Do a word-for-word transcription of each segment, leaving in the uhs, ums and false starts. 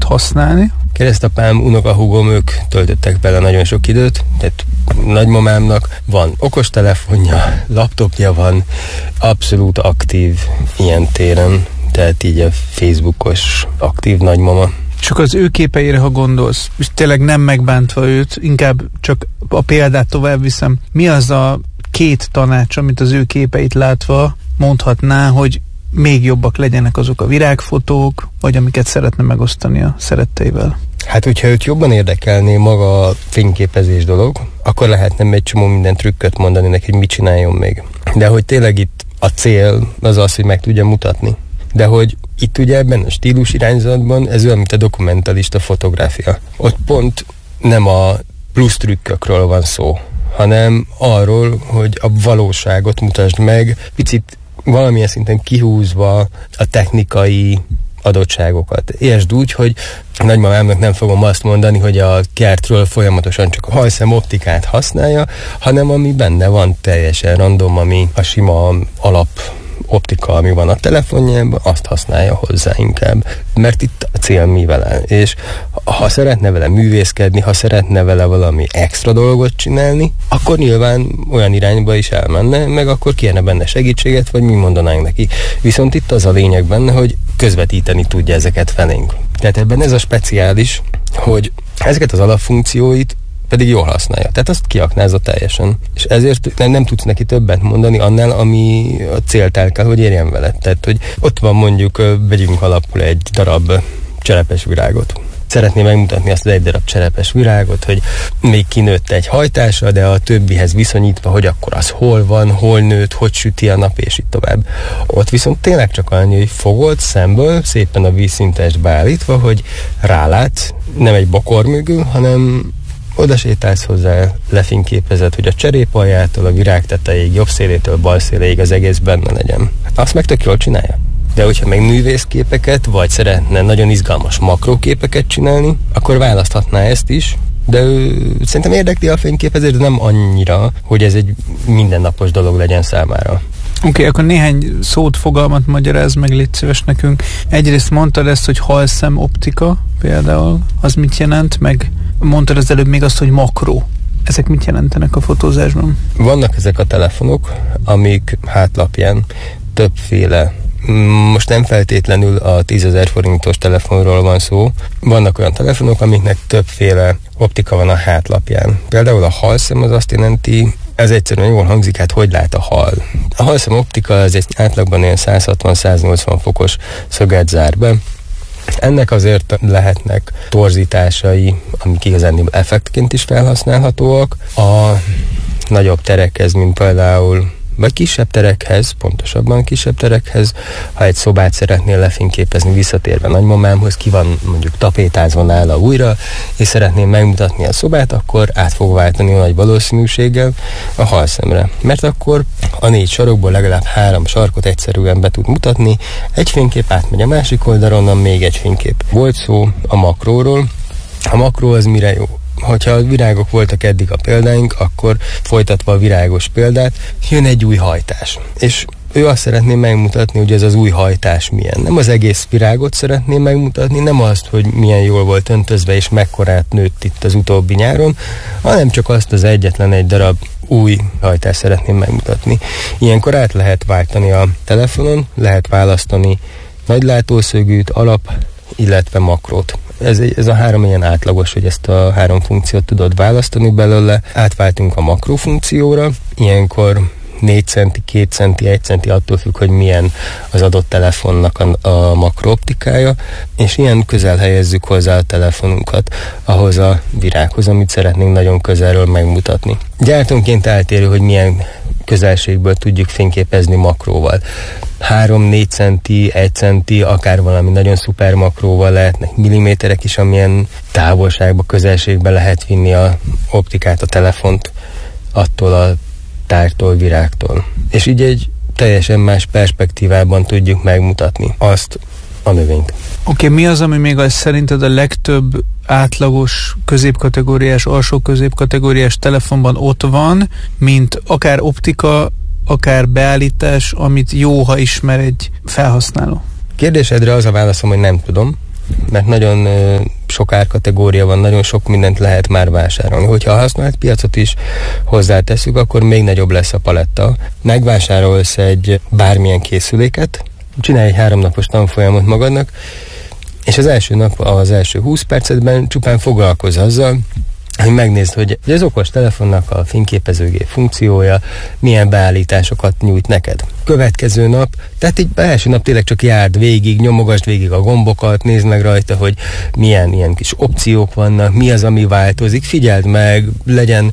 használni? Keresztapám, unokahúgom, ők töltöttek bele nagyon sok időt, tehát nagymamámnak van okostelefonja, laptopja van, abszolút aktív ilyen téren, tehát így a Facebookos aktív nagymama. Csak az ő képeire, ha gondolsz, és tényleg nem megbántva őt, inkább csak a példát tovább viszem. Mi az a két tanács, amit az ő képeit látva mondhatná, hogy még jobbak legyenek azok a virágfotók, vagy amiket szeretne megosztani a szeretteivel? Hát, hogyha őt jobban érdekelné maga a fényképezés dolog, akkor lehetne egy csomó minden trükköt mondani neki, hogy mit csináljon még. De hogy tényleg itt a cél az az, hogy meg tudja mutatni. De hogy itt ugye ebben a stílus irányzatban ez olyan, mint a dokumentalista fotográfia. Ott pont nem a plusz trükkökről van szó, hanem arról, hogy a valóságot mutasd meg, picit valamilyen szinten kihúzva a technikai adottságokat. Értsd úgy, hogy nagymamámnak nem fogom azt mondani, hogy a kertről folyamatosan csak a hajszem optikát használja, hanem ami benne van teljesen random, ami a sima alap optika, ami van a telefonjában, azt használja hozzá inkább. Mert itt a cél mi vele. És ha szeretne vele művészkedni, ha szeretne vele valami extra dolgot csinálni, akkor nyilván olyan irányba is elmenne, meg akkor kérne benne segítséget, vagy mi mondanánk neki. Viszont itt az a lényeg benne, hogy közvetíteni tudja ezeket felénk. Tehát ebben ez a speciális, hogy ezeket az alapfunkcióit pedig jól használja. Tehát azt kiaknázza teljesen. És ezért nem, nem tudsz neki többet mondani annál, ami a célt el kell, hogy érjen vele. Tehát, hogy ott van mondjuk, vegyünk alapul egy darab cserepes virágot. Szeretné megmutatni azt az egy darab cserepes virágot, hogy még kinőtt egy hajtása, de a többihez viszonyítva, hogy akkor az hol van, hol nőtt, hogy süti a nap, és így tovább. Ott viszont tényleg csak annyi, hogy fogod szemből, szépen a vízszintest beállítva, hogy rálátsz, nem egy bokor mögül, hanem oda sétálsz hozzá, lefényképezed, hogy a cserépaljától, a virág tetejéig, jobb szélétől, bal széléig az egész benne legyen. Azt meg tök jól csinálja. De hogyha meg művészképeket, vagy szeretne nagyon izgalmas makróképeket csinálni, akkor választhatná ezt is, de ő szerintem érdekli a fényképezés, de nem annyira, hogy ez egy mindennapos dolog legyen számára. Oké, okay, akkor néhány szót, fogalmat magyarázz meg, légy szíves nekünk. Egyrészt mondtad ezt, hogy halszem optika például, az mit jelent, meg mondtad az előbb még azt, hogy makró. Ezek mit jelentenek a fotózásban? Vannak ezek a telefonok, amik hátlapján többféle, most nem feltétlenül a tízezer forintos telefonról van szó, vannak olyan telefonok, amiknek többféle optika van a hátlapján. Például a halszem az azt jelenti, ez egyszerűen jól hangzik, hát hogy lát a hal. A halszem optika az egy átlagban ilyen száz hatvan száz nyolcvan fokos szöget zár be. Ennek azért lehetnek torzításai, amik igazán effektként is felhasználhatóak. A nagyobb terekhez, mint például vagy kisebb terekhez, pontosabban kisebb terekhez, ha egy szobát szeretnél lefényképezni visszatérve nagymamámhoz, ki van mondjuk tapétázva nála újra, és szeretném megmutatni a szobát, akkor át fog váltani a nagy valószínűséggel a halszemre. Mert akkor a négy sarokból legalább három sarkot egyszerűen be tud mutatni, egy fénykép átmegy a másik oldalon, onnan még egy fénykép. Volt szó a makróról. A makró az mire jó? Hogyha a virágok voltak eddig a példáink, akkor folytatva a virágos példát, jön egy új hajtás. És ő azt szeretné megmutatni, hogy ez az új hajtás milyen. Nem az egész virágot szeretné megmutatni, nem azt, hogy milyen jól volt öntözve és mekkorát nőtt itt az utóbbi nyáron, hanem csak azt az egyetlen egy darab új hajtást szeretném megmutatni. Ilyenkor át lehet váltani a telefonon, lehet választani nagylátószögűt, alap, illetve makrót. Ez, ez a három ilyen átlagos, hogy ezt a három funkciót tudod választani belőle. Átváltunk a makrofunkcióra, ilyenkor négy centi, két centi, egy centi, attól függ, hogy milyen az adott telefonnak a, a makrooptikája, és ilyen közel helyezzük hozzá a telefonunkat ahhoz a virághoz, amit szeretnénk nagyon közelről megmutatni. Gyártónként eltérő, hogy milyen közelségből tudjuk fényképezni makróval. három-négy centi, egy centi, akár valami nagyon szuper makróval lehetnek milliméterek is, amilyen távolságba, közelségbe lehet vinni a optikát, a telefont attól a tártól, virágtól. És így egy teljesen más perspektívában tudjuk megmutatni azt a növényt. Oké, okay, mi az, ami még az szerinted a legtöbb átlagos középkategóriás, alsó középkategóriás telefonban ott van, mint akár optika, akár beállítás, amit jó, ha ismer egy felhasználó? Kérdésedre az a válaszom, hogy nem tudom, mert nagyon ö, sok árkategória van, nagyon sok mindent lehet már vásárolni. Hogyha a használt piacot is hozzáteszünk, akkor még nagyobb lesz a paletta. Megvásárolsz egy bármilyen készüléket, csinálj egy háromnapos tanfolyamot magadnak, és az első nap, az első húsz percetben csupán foglalkozz azzal, hogy megnézd, hogy az okos telefonnak a fényképezőgép funkciója milyen beállításokat nyújt neked. Következő nap, tehát így első nap tényleg csak járd végig, nyomogasd végig a gombokat, nézd meg rajta, hogy milyen ilyen kis opciók vannak, mi az, ami változik, figyeld meg, legyen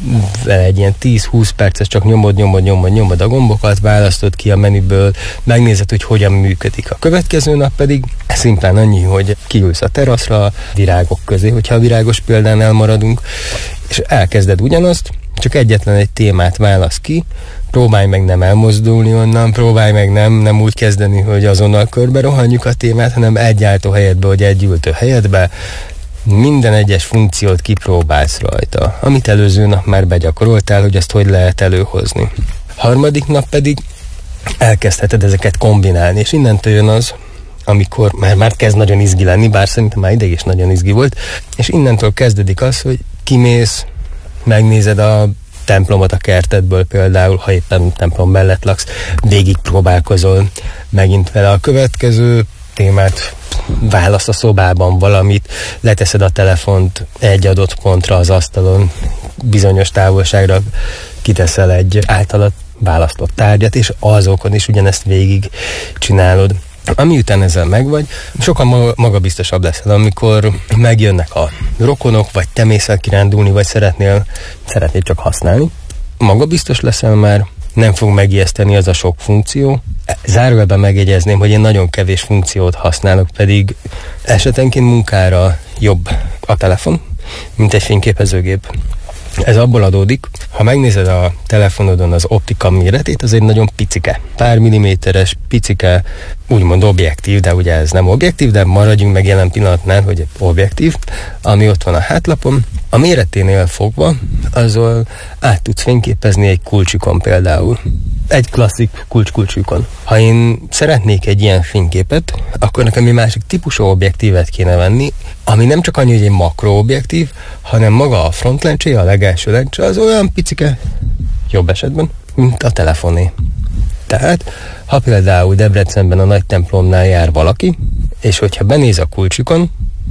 egy ilyen tíz-húsz perces, csak nyomod, nyomod, nyomod, nyomod a gombokat, választod ki a menüből, megnézed, hogy hogyan működik. A következő nap pedig szimplán annyi, hogy kiülsz a teraszra, virágok közé, hogyha a virágos példánál maradunk, és elkezded ugyanazt, csak egyetlen egy témát válasz ki, próbálj meg nem elmozdulni onnan, próbálj meg nem, nem úgy kezdeni, hogy azonnal körbe rohanjuk a témát, hanem egy álltó helyedbe, vagy egy ültő helyedbe, minden egyes funkciót kipróbálsz rajta, amit előző nap már begyakoroltál, hogy ezt hogy lehet előhozni. Harmadik nap pedig elkezdheted ezeket kombinálni, és innentől jön az, amikor már, már kezd nagyon izgi lenni, bár szerintem már ideig is nagyon izgi volt, és innentől kezdődik az, hogy kimész, megnézed a templomot a kertedből például, ha éppen templom mellett laksz, végig próbálkozol megint vele. A következő témát válasz a szobában valamit, leteszed a telefont egy adott pontra az asztalon, bizonyos távolságra kiteszel egy általad választott tárgyat, és azokon is ugyanezt végig csinálod. Ami után ezzel megvagy, sokkal magabiztosabb leszel, amikor megjönnek a rokonok, vagy te mész el kirándulni, vagy szeretnél, szeretnél csak használni. Magabiztos leszel már, nem fog megijeszteni az a sok funkció. Zárójelben megjegyezném, hogy én nagyon kevés funkciót használok, pedig esetenként munkára jobb a telefon, mint egy fényképezőgép. Ez abból adódik, ha megnézed a telefonodon az optika méretét, az egy nagyon picike, pár milliméteres, picike, úgymond objektív, de ugye ez nem objektív, de maradjunk meg jelen pillanatnál, hogy objektív, ami ott van a hátlapon. A méreténél fogva, azzal át tudsz fényképezni egy kulcsikon például. Egy klasszik kulcs-kulcsikon. Ha én szeretnék egy ilyen fényképet, akkor nekem egy másik típusú objektívet kéne venni, ami nem csak annyi, hogy egy makroobjektív, hanem maga a frontlencsé, a legelső lencse, az olyan picike, jobb esetben, mint a telefoné. Tehát, ha például Debrecenben a nagy templomnál jár valaki, és hogyha benéz a kulcsikon,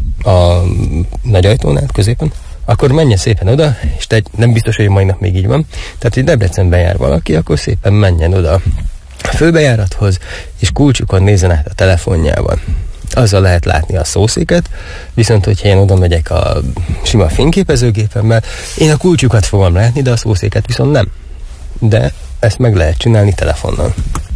a nagy ajtónál középen, akkor menjen szépen oda, és te nem biztos, hogy mai nap még így van, tehát, hogy Debrecenben jár valaki, akkor szépen menjen oda a főbejárathoz, és kulcsukon nézzen át a telefonjával. Azzal lehet látni a szószéket, viszont hogyha én oda megyek a sima fényképezőgépemmel, én a kulcsukat fogom látni, de a szószéket viszont nem. De ezt meg lehet csinálni telefonnal.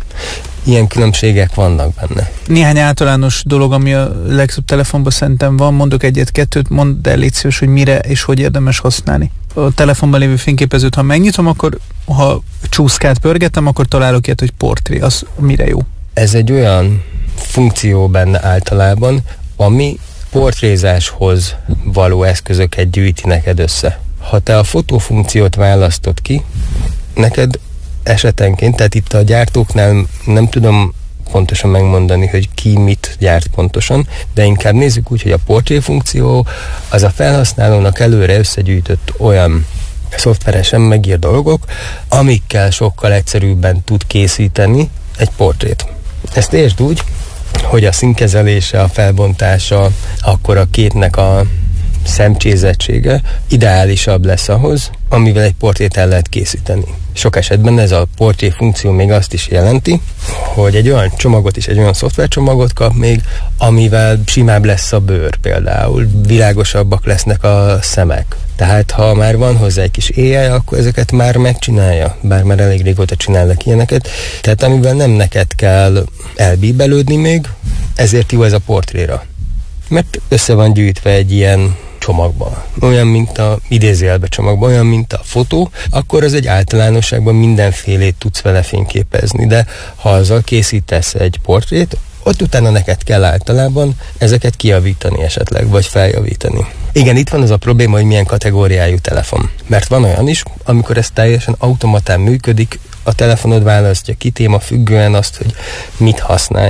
Ilyen különbségek vannak benne. Néhány általános dolog, ami a legtöbb telefonban szerintem van, mondok egyet-kettőt, mondd el légy szíves, hogy mire és hogy érdemes használni. A telefonban lévő fényképezőt, ha megnyitom, akkor ha csúszkát pörgetem, akkor találok ilyet, hogy portré. Az mire jó? Ez egy olyan funkció benne általában, ami portrézáshoz való eszközöket gyűjti neked össze. Ha te a fotófunkciót választod ki, neked esetenként, tehát itt a gyártóknál nem tudom pontosan megmondani, hogy ki mit gyárt pontosan, de inkább nézzük úgy, hogy a portré funkció az a felhasználónak előre összegyűjtött olyan szoftveresen megír dolgok, amikkel sokkal egyszerűbben tud készíteni egy portrét. Ezt értsd úgy, hogy a színkezelése, a felbontása, akkor a képnek a szemcsézettsége ideálisabb lesz ahhoz, amivel egy portrét el lehet készíteni. Sok esetben ez a portré funkció még azt is jelenti, hogy egy olyan csomagot is, egy olyan szoftvercsomagot kap még, amivel simább lesz a bőr például, világosabbak lesznek a szemek. Tehát ha már van hozzá egy kis á i, akkor ezeket már megcsinálja, bár már elég régóta csinálnak ilyeneket. Tehát amivel nem neked kell elbíbelődni még, ezért jó ez a portréra. Mert össze van gyűjtve egy ilyen csomagban, olyan, mint a idézőjelbe csomagban, olyan, mint a fotó, akkor az egy általánosságban mindenfélét tudsz vele fényképezni, de ha azzal készítesz egy portrét, ott utána neked kell általában ezeket kijavítani esetleg, vagy feljavítani. Igen, itt van az a probléma, hogy milyen kategóriájú telefon. Mert van olyan is, amikor ez teljesen automatán működik, a telefonod választja ki téma függően azt, hogy mit használjon.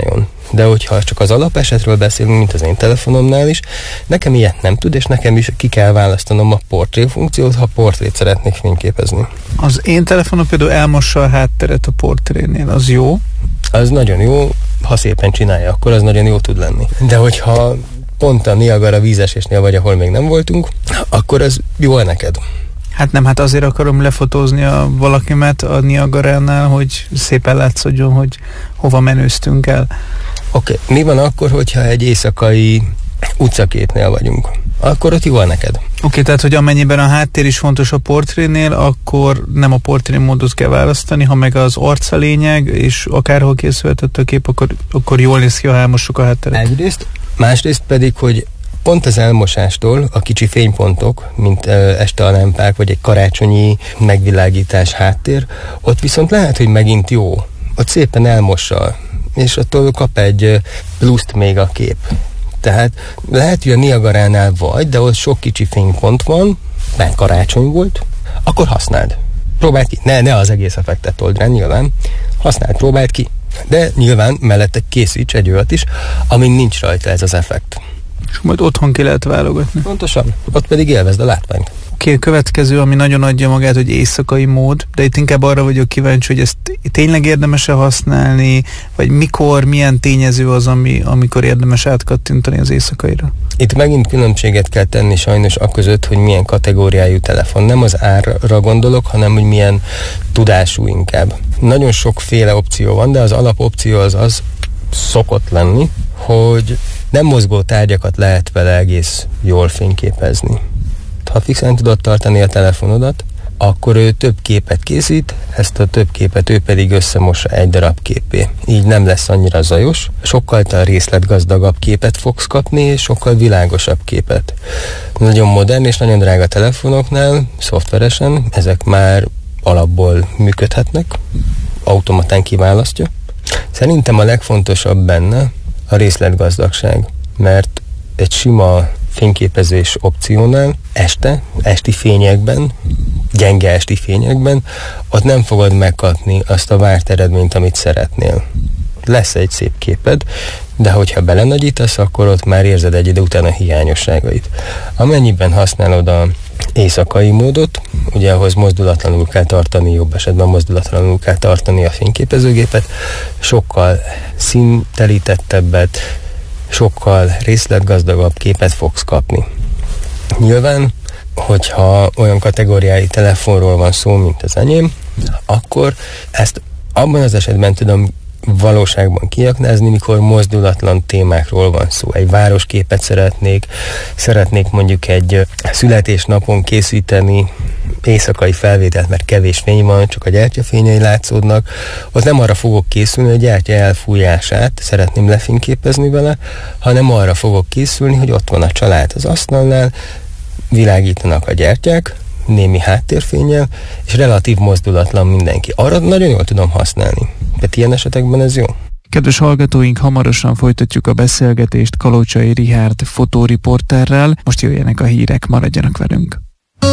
De hogyha csak az alapesetről beszélünk, mint az én telefonomnál is, nekem ilyet nem tud, és nekem is ki kell választanom a portré funkciót, ha portrét szeretnék fényképezni. Az én telefonom például elmossa a hátteret a portrénél, az jó? Az nagyon jó, ha szépen csinálja, akkor az nagyon jó tud lenni. De hogyha pont a Niagara vízesésnél vagy, ahol még nem voltunk, akkor az jó neked. Hát nem, hát azért akarom lefotózni a valakimet a Niagaránál, hogy szépen látszódjon, hogy hova menőztünk el. Oké, okay. Mi van akkor, hogyha egy éjszakai utcaképnél vagyunk? Akkor ott jó neked. Oké, okay, tehát hogy amennyiben a háttér is fontos a portrénél, akkor nem a portré módot kell választani, ha meg az arc a lényeg, és akárhol készülhetett a kép, akkor, akkor jól néz ki, ha elmossuk a hátteret. Egyrészt, másrészt pedig, hogy pont az elmosástól a kicsi fénypontok, mint este a lámpák, vagy egy karácsonyi megvilágítás háttér, ott viszont lehet, hogy megint jó. Ott szépen elmossa, és attól kap egy pluszt még a kép. Tehát lehet, hogy a Niagaránál vagy, de ott sok kicsi fénypont van, mert karácsony volt, akkor használd. Próbáld ki. Ne, ne az egész effektet old rá, nyilván. Használd, próbáld ki. De nyilván mellette készíts egy olyat is, amin nincs rajta ez az effekt. És majd otthon ki lehet válogatni. Pontosan. Ott pedig élvezd a látványt. Oké, a következő, ami nagyon adja magát, hogy éjszakai mód, de itt inkább arra vagyok kíváncsi, hogy ezt tényleg érdemes-e használni, vagy mikor, milyen tényező az, ami, amikor érdemes átkattintani az éjszakaira? Itt megint különbséget kell tenni sajnos aközött, hogy milyen kategóriájú telefon. Nem az árra gondolok, hanem hogy milyen tudású inkább. Nagyon sokféle opció van, de az alapopció az az szokott lenni, hogy nem mozgó tárgyakat lehet vele egész jól fényképezni. Ha fixen tudod tartani a telefonodat, akkor ő több képet készít, ezt a több képet ő pedig összemossa egy darab képé. Így nem lesz annyira zajos, sokkal részletgazdagabb képet fogsz kapni, és sokkal világosabb képet. Nagyon modern és nagyon drága telefonoknál, szoftveresen, ezek már alapból működhetnek, automatán kiválasztja. Szerintem a legfontosabb benne a részletgazdagság, mert egy sima fényképezés opciónál este, esti fényekben, gyenge esti fényekben, ott nem fogod megkapni azt a várt eredményt, amit szeretnél. Lesz egy szép képed, de hogyha belenagyítasz, akkor ott már érzed egy idő után a hiányosságait. Amennyiben használod a éjszakai módot, ugye ahhoz mozdulatlanul kell tartani, jobb esetben mozdulatlanul kell tartani a fényképezőgépet, sokkal színtelítettebbet, sokkal részletgazdagabb képet fogsz kapni. Nyilván, hogyha olyan kategóriái telefonról van szó, mint az enyém, akkor ezt abban az esetben tudom valóságban kiaknázni, mikor mozdulatlan témákról van szó. Egy városképet szeretnék, szeretnék mondjuk egy születésnapon készíteni éjszakai felvételt, mert kevés fény van, csak a gyertyafényei látszódnak. Ott nem arra fogok készülni, hogy a gyertya elfújását szeretném lefényképezni vele, hanem arra fogok készülni, hogy ott van a család az asztalnál, világítanak a gyertyák, némi háttérfénnyel, és relatív mozdulatlan mindenki. Arra nagyon jól tudom használni. Tehát ilyen esetekben ez jó. Kedves hallgatóink, hamarosan folytatjuk a beszélgetést Kalocsai Richárd fotóriporterrel. Most jöjjenek a hírek, maradjanak velünk.